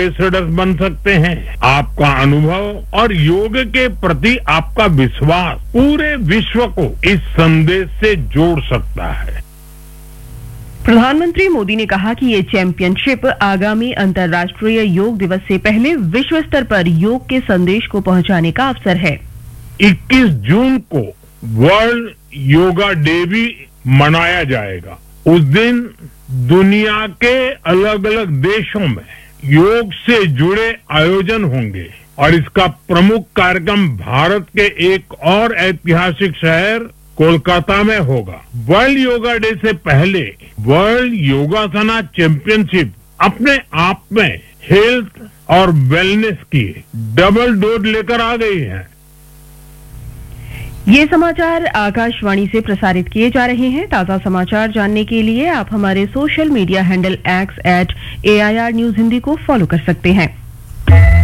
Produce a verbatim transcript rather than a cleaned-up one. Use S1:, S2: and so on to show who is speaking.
S1: Ambassador बन सकते हैं। आपका अनुभव और योग के प्रति आपका विश्वास पूरे विश्व को इस संदेश से जोड़ सकता है।
S2: प्रधानमंत्री मोदी ने कहा कि ये चैंपियनशिप आगामी अंतर्राष्ट्रीय योग दिवस से पहले विश्व स्तर पर योग के संदेश को पहुंचाने का अवसर है।
S1: इक्कीस जून को वर्ल्ड योगा डे भी मनाया जाएगा। उस दिन दुनिया के अलग अलग देशों में योग से जुड़े आयोजन होंगे और इसका प्रमुख कार्यक्रम भारत के एक और ऐतिहासिक शहर कोलकाता में होगा। वर्ल्ड योगा डे से पहले वर्ल्ड योगासना चैंपियनशिप अपने आप में हेल्थ और वेलनेस की डबल डोज लेकर आ गई है।
S2: ये समाचार आकाशवाणी से प्रसारित किए जा रहे हैं। ताजा समाचार जानने के लिए आप हमारे social media handle x eight A I R news Hindi को फॉलो कर सकते हैं।